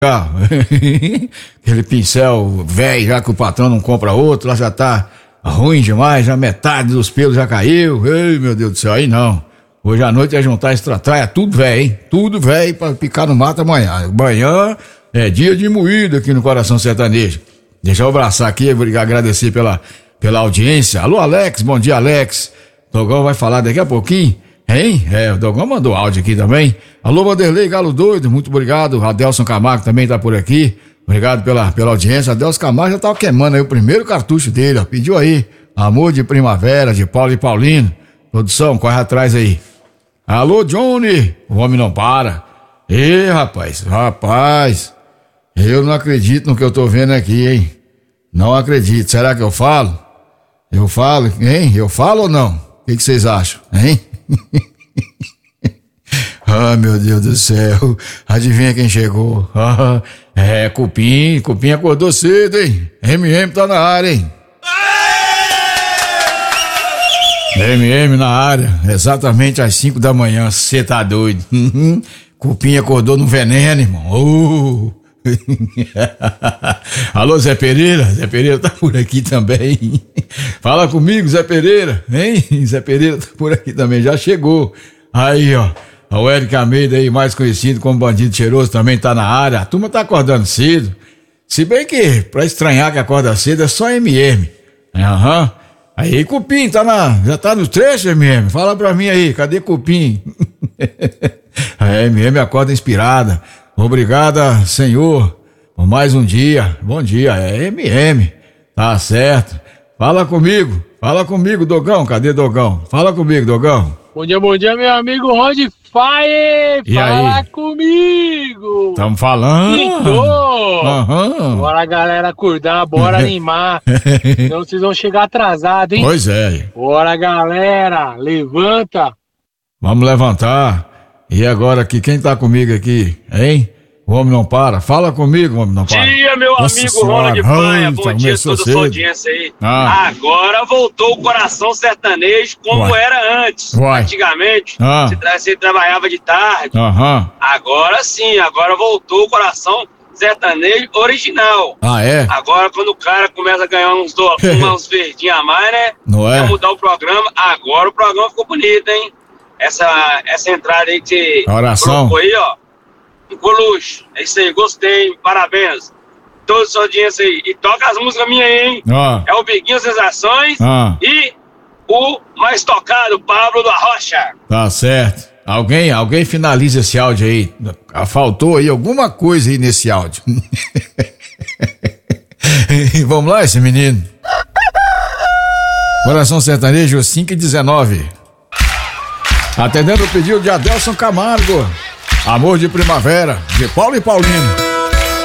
Aquele pincel velho, já que o patrão não compra outro, lá já tá ruim demais, já metade dos pelos já caiu. Ei, meu Deus do céu, aí não. Hoje à noite é juntar esse traia, tudo velho, hein? Tudo velho pra picar no mato amanhã. Amanhã é dia de moído aqui no Coração Sertanejo. Deixa eu abraçar aqui, agradecer pela audiência. Alô, Alex, bom dia, Alex. Dogão vai falar daqui a pouquinho, hein? O Dogão mandou áudio aqui também. Alô, Vanderlei, Galo Doido, muito obrigado. Adelson Camargo também tá por aqui. Obrigado pela audiência. Adelson Camargo já tava queimando aí o primeiro cartucho dele, ó. Pediu aí, Amor de Primavera, de Paulo e Paulino. Produção, corre atrás aí. Alô, Johnny, o homem não para. Ê, rapaz, eu não acredito no que eu tô vendo aqui, hein? Não acredito. Será que eu falo? Eu falo, hein? Eu falo ou não? O que vocês acham, hein? Ah, meu Deus do céu. Adivinha quem chegou? Cupim acordou cedo, hein? MM tá na área, hein? MM na área, exatamente às 5 da manhã, cê tá doido. Cupim acordou no veneno, irmão. Alô, Zé Pereira tá por aqui também. Fala comigo, Zé Pereira, hein? Zé Pereira tá por aqui também, já chegou. Aí, ó, o Eric Almeida aí, mais conhecido como Bandido Cheiroso, também tá na área. A turma tá acordando cedo. Se bem que, pra estranhar que acorda cedo, é só MM. Aí, Cupim, já tá no trecho, MM? Fala pra mim aí, cadê Cupim? A MM acorda inspirada. Obrigada, Senhor, por mais um dia. Bom dia, é MM. Tá certo. Fala comigo, Dogão. Cadê Dogão? Fala comigo, Dogão. Bom dia, meu amigo Rod Faye. Fala aí comigo. Tamo falando. Bora, galera, acordar, bora animar. Senão vocês vão chegar atrasados, hein? Pois é. Bora, galera, levanta. Vamos levantar. E agora aqui, quem tá comigo aqui, hein? O homem não para. Fala comigo, o homem não para. Bom dia, meu amigo Ronald Faia. Bom dia a toda a sua audiência aí. Agora voltou o Coração Sertanejo como era antes. Antigamente, você trabalhava de tarde. Agora sim, agora voltou o Coração Sertanejo original. É? Agora quando o cara começa a ganhar uns verdinhos a mais, né? Não é? Vai mudar o programa. Agora o programa ficou bonito, hein? Essa entrada aí que você colocou aí, ó. Ficou luxo. É isso aí, gostei, parabéns. Toda a sua audiência aí. E toca as músicas minhas aí, hein? É o Biguinho Sensações e o mais tocado, Pablo da Rocha. Tá certo. Alguém finaliza esse áudio aí. Faltou aí alguma coisa aí nesse áudio. Vamos lá, esse menino. Coração Sertanejo 5h19. Atendendo o pedido de Adelson Camargo. Amor de Primavera, de Paulo e Paulino.